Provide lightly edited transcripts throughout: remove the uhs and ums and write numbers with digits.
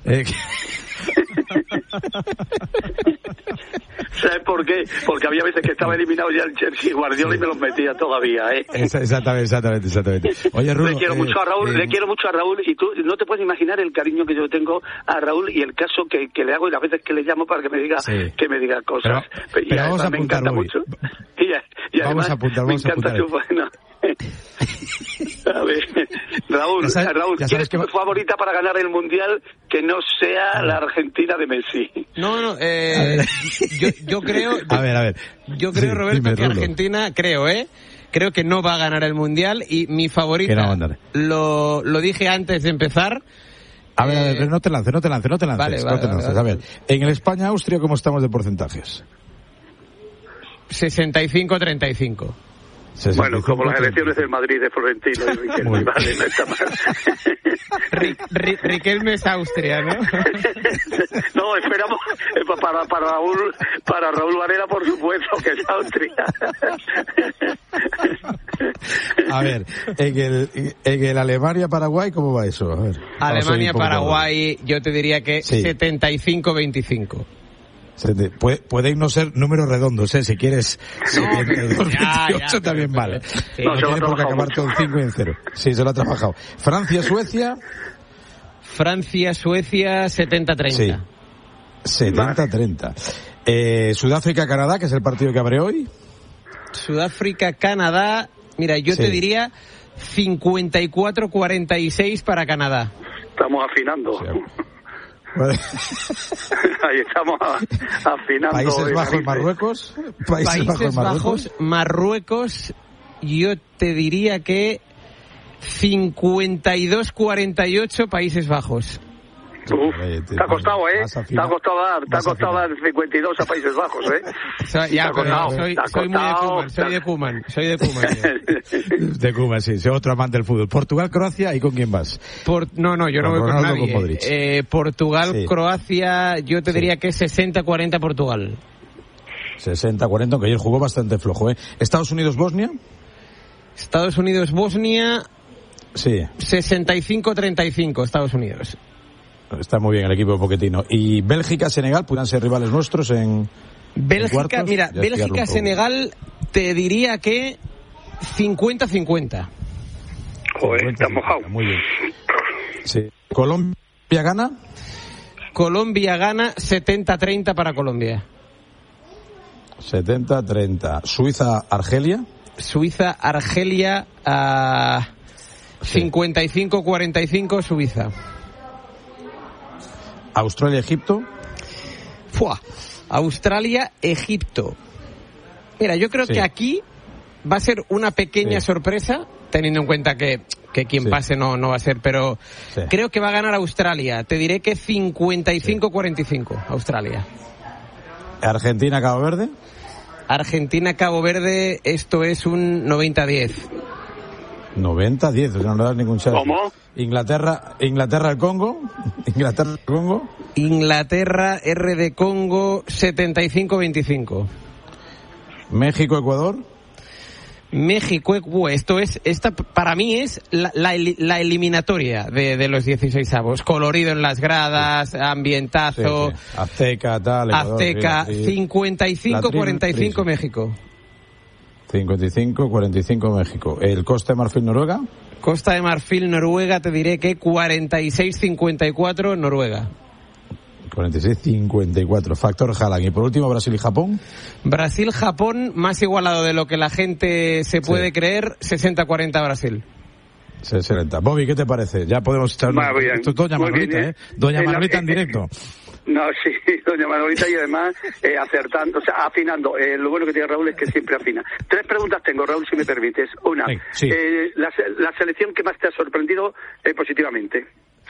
¿Sabes por qué? Porque había veces que estaba eliminado ya el Chelsea y Guardiola y me los metía todavía, Exactamente. Oye, Rulo, le quiero mucho a Raúl, y tú no te puedes imaginar el cariño que yo tengo a Raúl y el caso que le hago y las veces que le llamo para que me diga cosas. Pero vamos a apuntar, me encanta mucho. Y vamos a apuntar. A ver, Raúl, ¿quién es tu favorita para ganar el Mundial que no sea la Argentina de Messi? No, yo creo... A ver. Yo creo, Roberto, que Argentina, creo que no va a ganar el Mundial y mi favorita, lo dije antes de empezar... A ver, no te lances. Vale. A ver, en el España-Austria, ¿cómo estamos de porcentajes? 65-35. Bueno, como las elecciones del Madrid de Florentino y Riquelme, vale, no está mal. Riquelme es Austria, ¿no? No, esperamos para Raúl Varela, por supuesto, que es Austria. A ver, en el Alemania-Paraguay, ¿cómo va eso? A ver. Alemania-Paraguay, yo te diría que 75-25. Pueden no ser números redondos, si quieres 72-28 también vale. No tiene por qué acabar todo en 5 y en 0. Sí, se lo ha trabajado. Francia-Suecia 70-30. Sí, 70-30. Sudáfrica-Canadá, que es el partido que abre hoy. Sudáfrica-Canadá, mira, yo te diría 54-46 para Canadá. Estamos afinando. Sí. Ahí estamos afinando. Países Bajos, Marruecos, yo te diría que 52-48 Países Bajos. Te ha costado, Te ha costado dar 52 a Países Bajos, Soy de Koeman. De Koeman, sí. Soy otro amante del fútbol. Portugal-Croacia, ¿y con quién vas? Yo no voy con nadie. Portugal-Croacia, yo te diría que 60-40 Portugal. 60-40, aunque ayer jugó bastante flojo, Estados Unidos-Bosnia. Sí. 65-35 Estados Unidos. Está muy bien el equipo de Pochettino. ¿Y Bélgica-Senegal pudieran ser rivales nuestros en cuartos? Mira, Bélgica-Senegal te diría que 50-50. Joder, está mojado. Muy bien. Sí. ¿Colombia-Gana? Colombia gana 70-30 para Colombia. 70-30. ¿Suiza-Argelia? Suiza-Argelia 55-45 Suiza. ¿Australia-Egipto? Australia-Egipto. Mira, yo creo que aquí va a ser una pequeña sorpresa, teniendo en cuenta que quien pase no va a ser, pero creo que va a ganar Australia. Te diré que 55-45 Australia. ¿Argentina-Cabo Verde? Argentina-Cabo Verde, esto es un 90-10. 90-10, o sea, no das ningún chance. ¿Cómo? Inglaterra el Congo. Inglaterra R de Congo 75-25. México-Ecuador. Esta para mí es la eliminatoria de los 16avos. Colorido en las gradas, ambientazo. Azteca, tal. Azteca, 55-45 México. 55-45 México. ¿El Costa de Marfil-Noruega? Costa de Marfil-Noruega, te diré que 46-54 Noruega. 46-54. Factor Haaland. Y por último, Brasil y Japón. Brasil-Japón, más igualado de lo que la gente se puede creer, 60-40 Brasil. 60. Bobby, ¿qué te parece? Ya podemos echar... Esto es Doña Manolita, Doña Manolita en directo. No, sí, doña Manolita, y además acertando, o sea, afinando. Lo bueno que tiene Raúl es que siempre afina. 3 preguntas tengo, Raúl, si me permites. Una, la selección que más te ha sorprendido positivamente.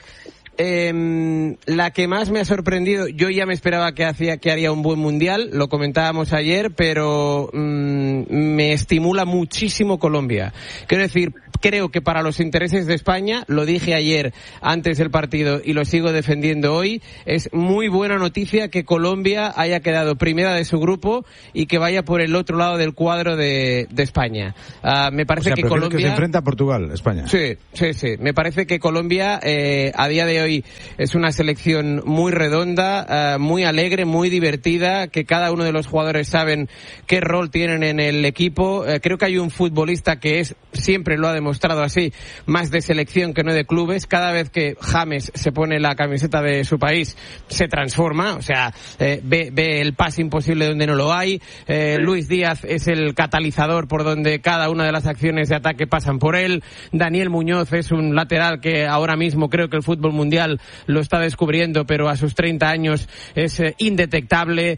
La que más me ha sorprendido, yo ya me esperaba que haría un buen mundial, lo comentábamos ayer, pero me estimula muchísimo Colombia. Quiero decir, creo que para los intereses de España, lo dije ayer antes del partido y lo sigo defendiendo hoy, es muy buena noticia que Colombia haya quedado primera de su grupo y que vaya por el otro lado del cuadro de España. Me parece que Colombia... que se enfrenta a Portugal, España. Sí. Me parece que Colombia a día de hoy hoy es una selección muy redonda, muy alegre, muy divertida, que cada uno de los jugadores saben qué rol tienen en el equipo. Creo que hay un futbolista que siempre lo ha demostrado así, más de selección que no de clubes. Cada vez que James se pone la camiseta de su país, se transforma, o sea, ve el pase imposible donde no lo hay. Luis Díaz es el catalizador por donde cada una de las acciones de ataque pasan por él. Daniel Muñoz es un lateral que ahora mismo creo que el fútbol mundial lo está descubriendo, pero a sus 30 años es indetectable.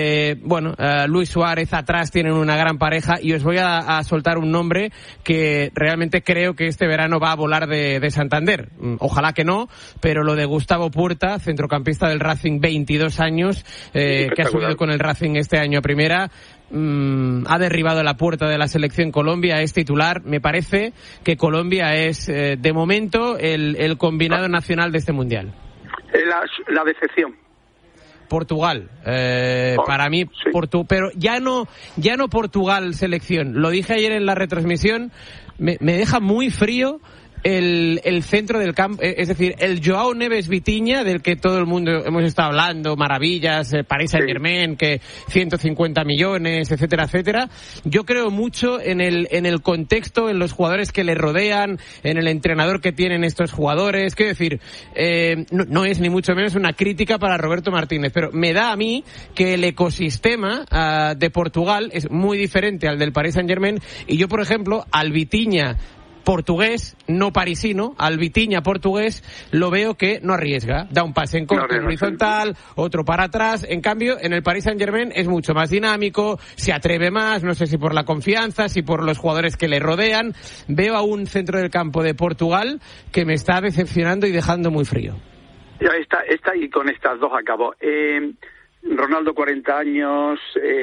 Luis Suárez atrás tienen una gran pareja, y os voy a soltar un nombre que realmente creo que este verano va a volar de Santander. Ojalá que no, pero lo de Gustavo Puerta, centrocampista del Racing, 22 años, que ha subido con el Racing este año a primera. Ha derribado la puerta de la selección Colombia, es titular. Me parece que Colombia es, de momento, el combinado nacional de este mundial. La decepción. Portugal, para mí, sí. Pero ya no Portugal selección. Lo dije ayer en la retransmisión, me deja muy frío el centro del campo, es decir, el Joao Neves Vitinha, del que todo el mundo hemos estado hablando, maravillas, Paris Saint-Germain, que 150 millones, etcétera, etcétera. Yo creo mucho en el contexto, en los jugadores que le rodean, en el entrenador que tienen estos jugadores. Quiero decir, no es ni mucho menos una crítica para Roberto Martínez, pero me da a mí que el ecosistema de Portugal es muy diferente al del Paris Saint-Germain, y yo, por ejemplo, al Vitinha portugués, no parisino, al Vitinha portugués, lo veo que no arriesga, da un pase en corto, en horizontal, otro para atrás. En cambio, en el Paris Saint-Germain es mucho más dinámico, se atreve más, no sé si por la confianza, si por los jugadores que le rodean. Veo a un centro del campo de Portugal que me está decepcionando y dejando muy frío. Ya está, y con estas dos acabo. Ronaldo 40 años,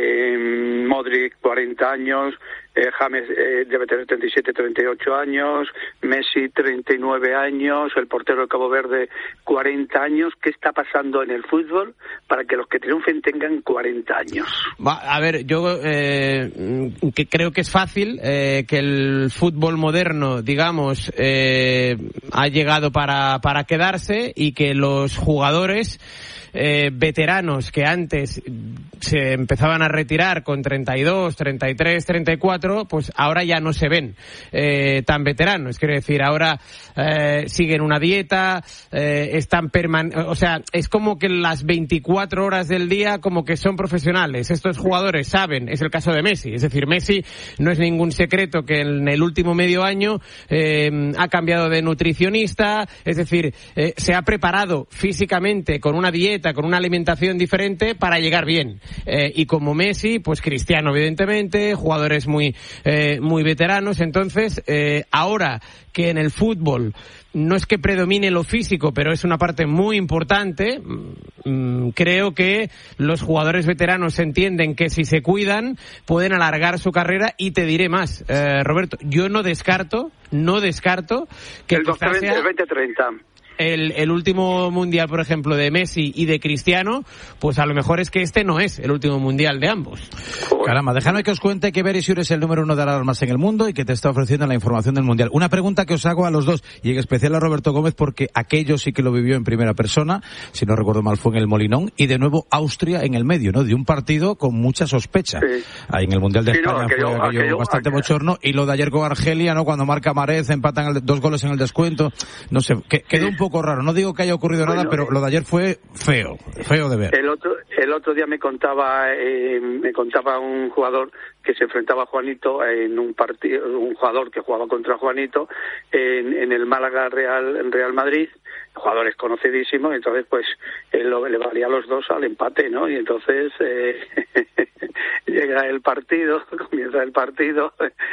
Modric 40 años, James debe tener 37, 38 años, Messi 39 años, el portero de Cabo Verde 40 años. ¿Qué está pasando en el fútbol para que los que triunfen tengan 40 años? A ver, yo que creo que es fácil, que el fútbol moderno, digamos, ha llegado para quedarse, y que los jugadores veteranos que antes se empezaban a retirar con 32, 33, 34, pues ahora ya no se ven tan veteranos. Quiero decir, ahora siguen una dieta, están o sea, es como que las 24 horas del día como que son profesionales. Estos jugadores saben, es el caso de Messi, es decir, Messi no es ningún secreto que en el último medio año ha cambiado de nutricionista, es decir, se ha preparado físicamente con una dieta, con una alimentación diferente para llegar bien. Y como Messi, pues Cristiano, evidentemente, jugadores muy veteranos. Entonces, ahora que en el fútbol no es que predomine lo físico, pero es una parte muy importante, creo que los jugadores veteranos entienden que si se cuidan pueden alargar su carrera. Y te diré más, Roberto, yo no descarto que el 2030 el último mundial, por ejemplo, de Messi y de Cristiano, pues a lo mejor es que este no es el último mundial de ambos. Caramba, déjame que os cuente que Verisure es el número 1 de alarmas en el mundo y que te está ofreciendo la información del mundial. Una pregunta que os hago a los dos, y en especial a Roberto Gómez, porque aquello sí que lo vivió en primera persona, si no recuerdo mal fue en el Molinón, y de nuevo Austria en el medio, ¿no? De un partido con mucha sospecha. Sí. Ahí en el Mundial de España fue aquello bastante bochorno, y lo de ayer con Argelia, ¿no? Cuando marca Marez, empatan 2 goles en el descuento, no sé, quedó un poco raro. No digo que haya ocurrido nada, pero lo de ayer fue feo de ver. El otro día me contaba un jugador que se enfrentaba a Juanito en un partido, un jugador que jugaba contra Juanito en el Málaga Real Madrid, jugadores conocidísimos. Entonces pues le valía a los dos al empate, ¿no? Y entonces llega el partido, comienza el partido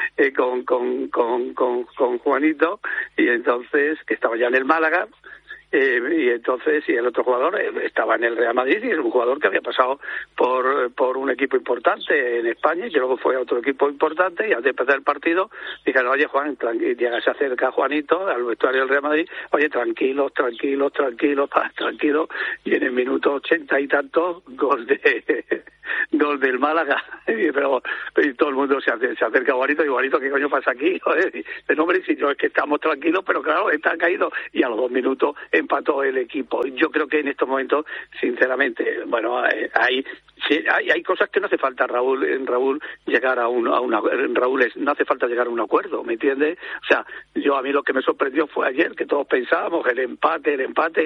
con Juanito, y entonces, que estaba ya en el Málaga, y entonces, y el otro jugador estaba en el Real Madrid, y es un jugador que había pasado por un equipo importante en España, y que luego fue a otro equipo importante, y antes de empezar el partido dijeron: oye, Juan, llega, se acerca Juanito al vestuario del Real Madrid: oye, tranquilos, y en el minuto 80 y tanto, gol gol del Málaga, pero todo el mundo se acerca a Guarito, y Guarito, ¿qué coño pasa aquí? Joder, no, hombre, si no, es que estamos tranquilos, pero claro, está caído, y a los 2 minutos empató el equipo. Yo creo que en estos momentos, sinceramente, bueno, hay cosas que no hace falta, Raúl, llegar a no hace falta llegar a un acuerdo, ¿me entiendes? O sea, a mí lo que me sorprendió fue ayer, que todos pensábamos el empate,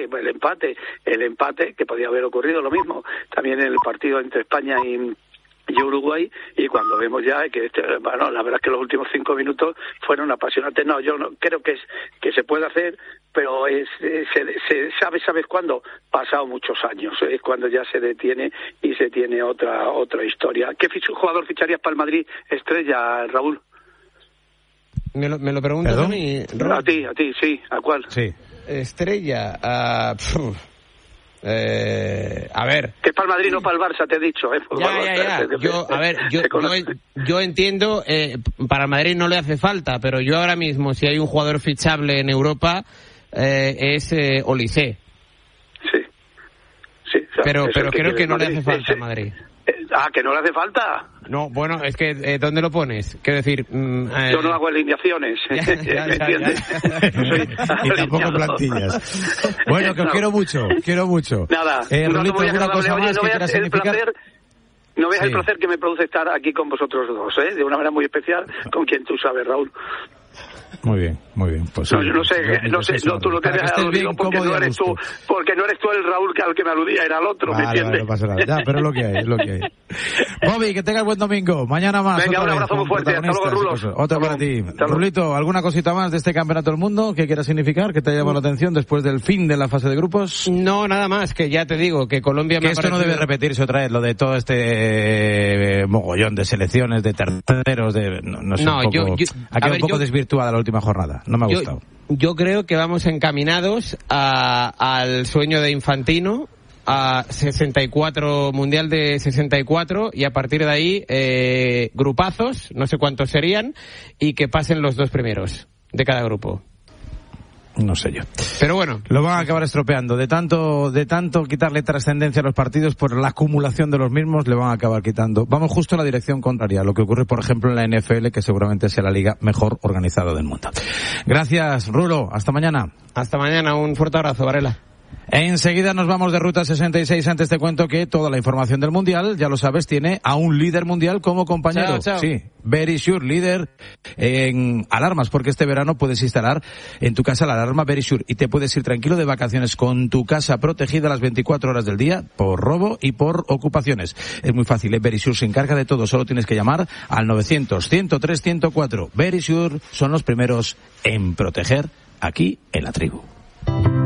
que podía haber ocurrido lo mismo también en el partido entre España y Uruguay, y cuando vemos ya que la verdad es que los últimos 5 minutos fueron apasionantes. No, yo no creo que se puede hacer, pero ¿sabes cuándo? Pasado muchos años, es cuando ya se detiene y se tiene otra historia. ¿Qué jugador ficharías para el Madrid estrella, Raúl? ¿Me lo preguntas a mí? A ti, sí. ¿A cuál? Sí. Estrella, a ver. Que es para el Madrid, no para el Barça, te he dicho. Yo entiendo, para el Madrid no le hace falta, pero yo ahora mismo, si hay un jugador fichable en Europa, es Olise. Sí. Pero creo que no le hace falta al Madrid. ¿Que no le hace falta? No, bueno, es que ¿dónde lo pones? Quiero decir... Yo no hago alineaciones. Ya. Y tampoco plantillas. Bueno, que os quiero mucho. Nada. Rulito, ¿alguna cosa más que quieras significar? No veas el placer que me produce estar aquí con vosotros dos, de una manera muy especial, con quien tú sabes, Raúl. Muy bien. Pues no sé, tú no te dejas aludido porque no eres tú el Raúl al que me aludía, era el otro, ¿me entiendes? No pasa nada, ya, pero es lo que hay. Bobby, que tengas buen domingo, mañana más. Venga, un abrazo muy fuerte, hasta luego, Rulos. Otro para ti. Rulito, ¿alguna cosita más de este Campeonato del Mundo que quieras significar, que te haya llamado la atención después del fin de la fase de grupos? No, nada más, que ya te digo, que Colombia que esto no debe repetirse otra vez, lo de todo este mogollón de selecciones, de terceros, ha quedado un poco desvirtuada la última jornada. No me ha gustado. Yo creo que vamos encaminados al sueño de Infantino, a 64, Mundial de 64, y a partir de ahí grupazos, no sé cuántos serían, y que pasen los 2 primeros de cada grupo. No sé yo. Pero bueno. Lo van a acabar estropeando. De tanto quitarle trascendencia a los partidos por la acumulación de los mismos, le van a acabar quitando. Vamos justo en la dirección contraria a lo que ocurre, por ejemplo, en la NFL, que seguramente sea la liga mejor organizada del mundo. Gracias, Rulo. Hasta mañana. Hasta mañana. Un fuerte abrazo, Varela. Enseguida nos vamos de Ruta 66. Antes te cuento que toda la información del Mundial, ya lo sabes, tiene a un líder mundial como compañero. Chao. Sí, Verisure, líder en alarmas, porque este verano puedes instalar en tu casa la alarma Verisure y te puedes ir tranquilo de vacaciones con tu casa protegida las 24 horas del día por robo y por ocupaciones. Es muy fácil, Verisure se encarga de todo, solo tienes que llamar al 900-103-104. Verisure son los primeros en proteger aquí en la tribu.